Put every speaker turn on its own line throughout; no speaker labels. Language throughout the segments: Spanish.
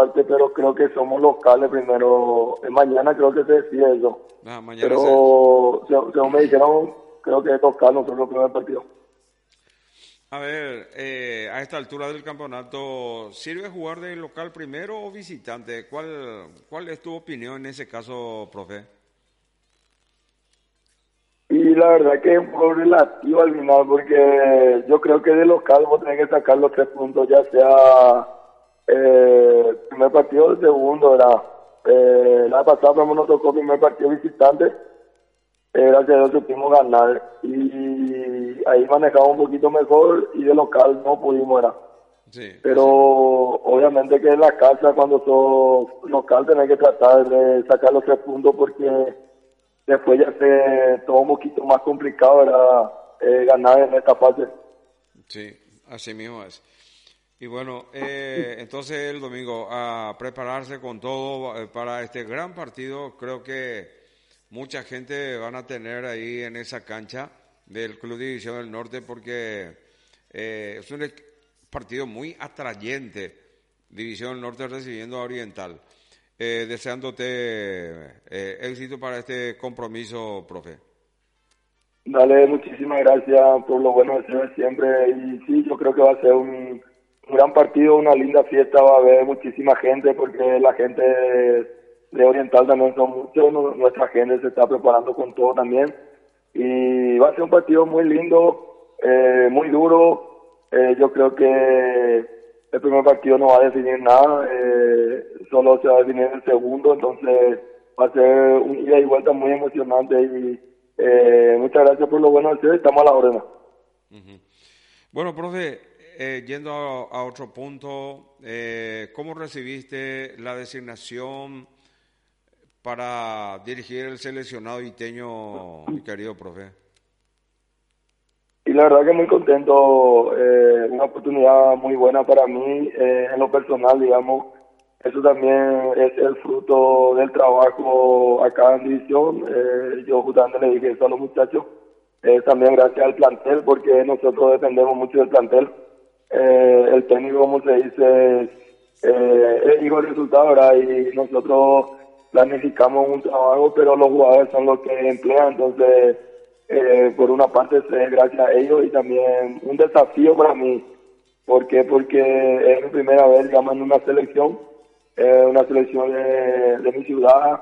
parte, pero creo que somos locales primero. Mañana creo que se decide eso.
Mañana
Pero según me dijeron, creo que es local nosotros el primer partido.
A ver, a esta altura del campeonato, ¿sirve jugar de local primero o visitante? ¿Cuál es tu opinión en ese caso, profe?
Y la verdad que es un poco relativo al final, porque yo creo que de local vos tenés que sacar los 3 puntos, ya sea primer partido o segundo, ¿verdad? La pasada como nos tocó primer partido visitante, gracias a Dios supimos ganar y ahí manejamos un poquito mejor y de local no pudimos, ¿verdad?
Sí,
Pero
así mismo.
obviamente que en la casa cuando sos local tenés que tratar de sacar los 3 puntos porque después ya se todo un poquito más complicado era ganar en esta fase.
Sí, así mismo es. Y bueno, entonces el domingo a prepararse con todo para este gran partido. Creo que mucha gente van a tener ahí en esa cancha del Club División del Norte porque es un partido muy atrayente. División del Norte recibiendo a Oriental. Deseándote éxito para este compromiso, profe.
Dale, muchísimas gracias por los buenos deseos de siempre y sí, yo creo que va a ser un gran partido, una linda fiesta, va a haber muchísima gente porque la gente de Oriental también son muchos, nuestra gente se está preparando con todo también y va a ser un partido muy lindo, muy duro, yo creo que el primer partido no va a definir nada, solo se va a definir el segundo, entonces va a ser un ida y vuelta muy emocionante y muchas gracias por lo bueno de estamos a la orden.
Uh-huh. Bueno, profe, yendo a otro punto, ¿cómo recibiste la designación para dirigir el seleccionado iteño, mi querido profe?
Y la verdad que muy contento, una oportunidad muy buena para mí, en lo personal, digamos. Eso también es el fruto del trabajo acá en División. Yo justamente le dije eso a los muchachos. También gracias al plantel, porque nosotros dependemos mucho del plantel. El técnico, como se dice, es hijo del resultado, ¿verdad? Y nosotros planificamos un trabajo, pero los jugadores son los que emplean, entonces por una parte es gracias a ellos y también un desafío para mí. ¿Por qué? Porque es mi primera vez, digamos, en una selección de mi ciudad.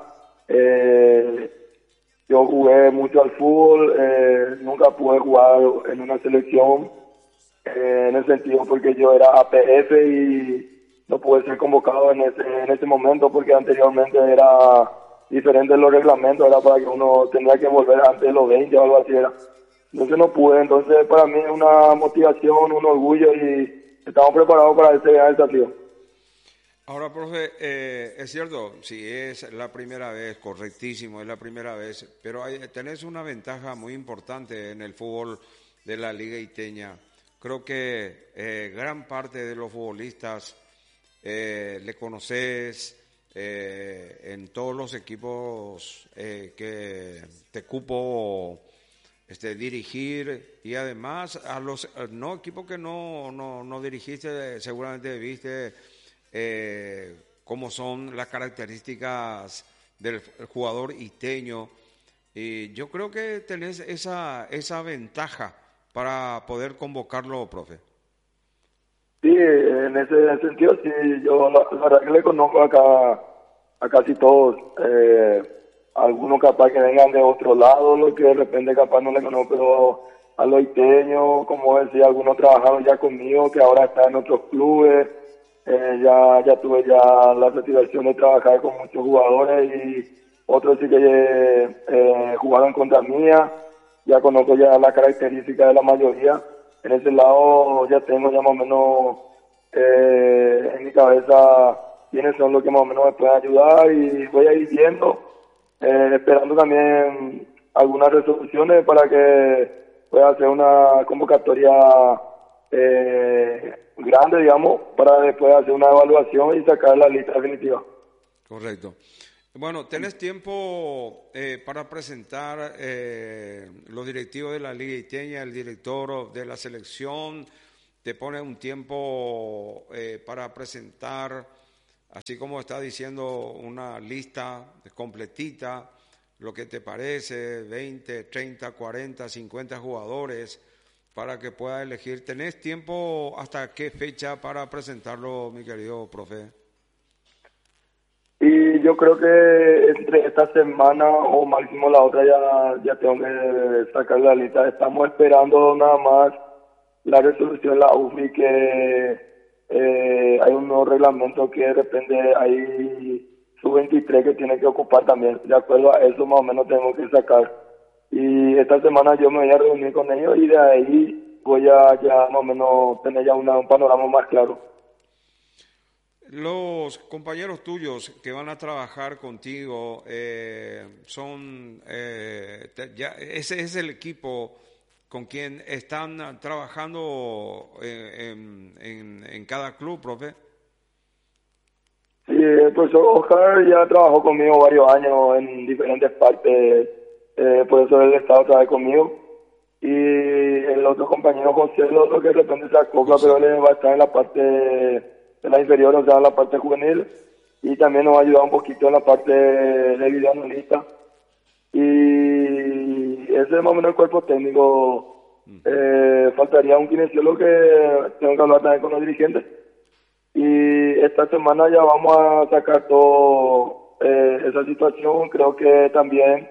Yo jugué mucho al fútbol, nunca pude jugar en una selección en el sentido porque yo era APF y no pude ser convocado en ese momento porque anteriormente era diferente los reglamentos, era para que uno tenía que volver antes de los 20 o algo así era. Entonces no pude, entonces para mí es una motivación, un orgullo y estamos preparados para ese gran desafío.
Ahora, profe, es cierto, sí, es la primera vez, correctísimo, es la primera vez, pero tenés una ventaja muy importante en el fútbol de la Liga Iteña. Creo que gran parte de los futbolistas le conoces en todos los equipos que te cupo dirigir y además a los no equipos que no dirigiste, seguramente viste cómo son las características del jugador iteño. Y yo creo que tenés esa ventaja para poder convocarlo, profe.
Sí, en ese sentido, sí, yo la verdad que le conozco a casi todos. Algunos capaz que vengan de otro lado, los que de repente capaz no le conozco, pero a los iteños, como decía, algunos trabajaron ya conmigo, que ahora están en otros clubes. Ya tuve ya la satisfacción de trabajar con muchos jugadores y otros sí que jugaron contra mía. Ya conozco ya las características de la mayoría. En ese lado ya tengo ya más o menos en mi cabeza quiénes son los que más o menos me pueden ayudar y voy a ir viendo, esperando también algunas resoluciones para que pueda hacer una convocatoria grande, digamos, para después hacer una evaluación y sacar la lista definitiva.
Correcto. Bueno, ¿tenés tiempo para presentar los directivos de la Liga Iteña, el director de la selección? ¿Te pone un tiempo para presentar así como está diciendo, una lista completita, lo que te parece, 20, 30, 40, 50 jugadores, para que puedas elegir. ¿Tenés tiempo hasta qué fecha para presentarlo, mi querido profe?
Y yo creo que entre esta semana o máximo la otra ya tengo que sacar la lista. Estamos esperando nada más la resolución de la UFI, que hay un nuevo reglamento que de repente hay sub-23 que tiene que ocupar también. De acuerdo a eso más o menos tengo que sacar. Y esta semana yo me voy a reunir con ellos y de ahí voy a ya más o menos tener ya un panorama más claro.
Los compañeros tuyos que van a trabajar contigo ese es el equipo con quien están trabajando en cada club, profe.
Sí, el profesor Oscar ya trabajó conmigo varios años en diferentes partes, por eso él está otra vez conmigo. Y el otro compañero José, el otro que de repente se acopla, pero él va a estar en la parte de la inferior, o sea, en la parte juvenil, y también nos va a ayudar un poquito en la parte de video analista. Y ese es más o menos el cuerpo técnico. Faltaría un kinesiólogo que tengo que hablar también con los dirigentes. Y esta semana ya vamos a sacar todo esa situación. Creo que también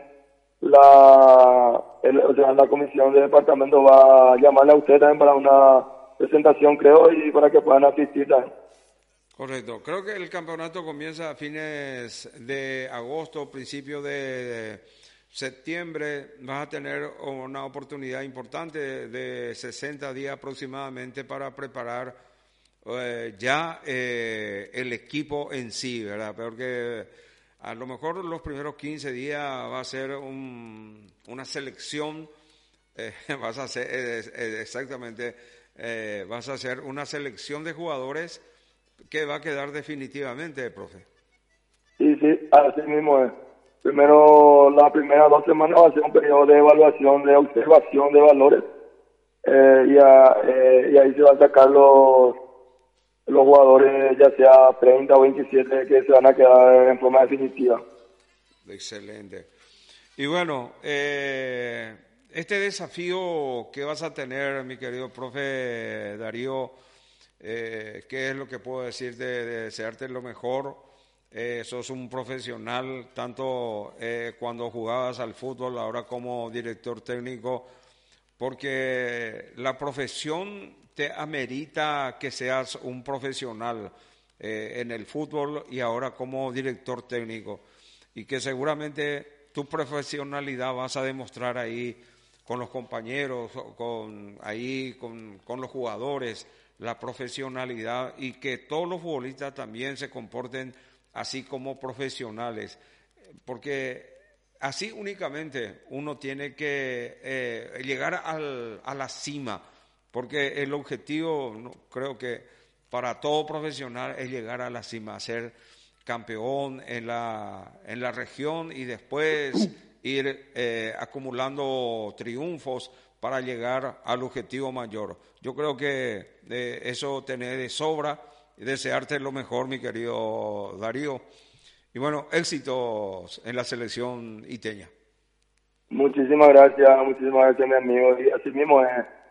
la comisión de departamento va a llamarle a usted también para una presentación, creo, y para que puedan asistir también.
Correcto. Creo que el campeonato comienza a fines de agosto, principio de septiembre. Vas a tener una oportunidad importante de 60 días aproximadamente para preparar el equipo en sí, ¿verdad? Porque a lo mejor los primeros 15 días va a ser una selección, vas a hacer vas a hacer una selección de jugadores que va a quedar definitivamente, profe.
Sí, así mismo es. Primero, las primeras 2 semanas va a ser un periodo de evaluación, de observación de valores, y ahí se van a sacar los jugadores, ya sea 30 o 27, que se van a quedar en forma definitiva.
Excelente. Y bueno, este desafío que vas a tener, mi querido profe Darío, ¿qué es lo que puedo decir de desearte lo mejor? Sos un profesional, tanto cuando jugabas al fútbol, ahora como director técnico, porque la profesión te amerita que seas un profesional en el fútbol y ahora como director técnico, y que seguramente tu profesionalidad vas a demostrar ahí con los compañeros, con los jugadores, la profesionalidad, y que todos los futbolistas también se comporten así como profesionales, porque así únicamente uno tiene que llegar a la cima, porque el objetivo, creo que para todo profesional, es llegar a la cima, ser campeón en la región y después ir acumulando triunfos para llegar al objetivo mayor. Yo creo que eso tenés de sobra, y desearte lo mejor, mi querido Darío. Y bueno, éxitos en la selección iteña.
Muchísimas gracias, mi amigo. Y así mismo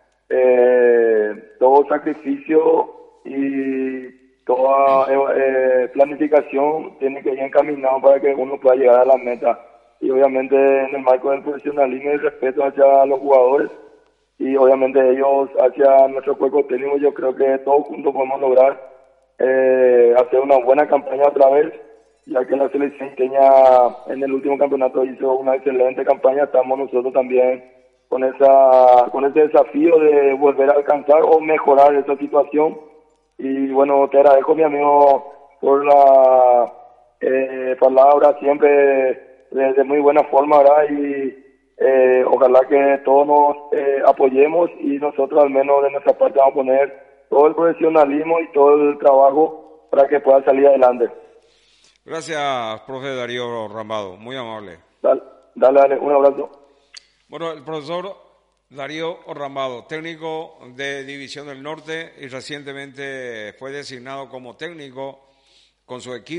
todo sacrificio y toda planificación tiene que ir encaminado para que uno pueda llegar a la meta. Y obviamente en el marco del profesionalismo y el respeto hacia los jugadores, y obviamente ellos hacia nuestro cuerpo técnico, yo creo que todos juntos podemos lograr hacer una buena campaña otra vez, ya que la selección iteña en el último campeonato hizo una excelente campaña. Estamos nosotros también con ese desafío de volver a alcanzar o mejorar esa situación. Y bueno, te agradezco, mi amigo, por la palabra, siempre de muy buena forma, ¿verdad? Y ojalá que todos nos apoyemos, y nosotros al menos de nuestra parte vamos a poner todo el profesionalismo y todo el trabajo para que pueda salir adelante.
Gracias, profe Darío Rambado, muy amable.
Dale, un abrazo.
Bueno, el profesor Darío Rambado, técnico de División del Norte, y recientemente fue designado como técnico con su equipo.